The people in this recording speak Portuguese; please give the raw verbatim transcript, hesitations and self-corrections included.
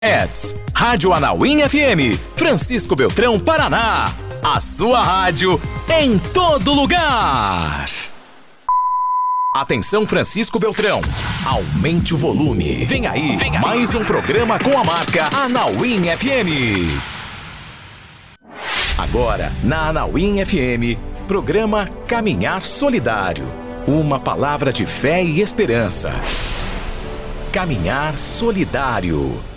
Eds, Rádio Anauim F M, Francisco Beltrão, Paraná. A sua rádio em todo lugar. Atenção, Francisco Beltrão, aumente o volume. Vem aí, Vem aí. mais um programa com a marca Anauim F M. Agora, na Anauim F M, programa Caminhar Solidário. Uma palavra de fé e esperança. Caminhar Solidário.